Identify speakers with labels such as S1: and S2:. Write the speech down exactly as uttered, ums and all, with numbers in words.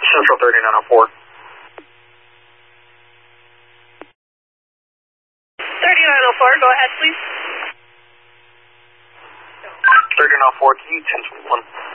S1: Central thirty-nine oh four.
S2: thirty-nine oh four, go ahead, please.
S1: thirty-nine oh four, can you ten twenty-one?